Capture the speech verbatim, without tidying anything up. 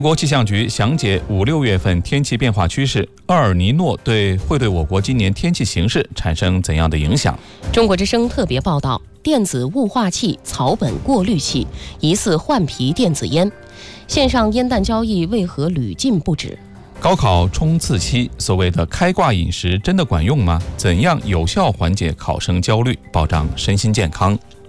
中国气象局详解五六月份天气变化趋势，厄尔尼诺对会对我国今年天气形势产生怎样的影响？ 中国之声特别报道：电子雾化器、草本过滤器疑似换皮电子烟，线上烟弹交易为何屡禁不止？ 高考冲刺期，所谓的开挂饮食真的管用吗？怎样有效缓解考生焦虑，保障身心健康？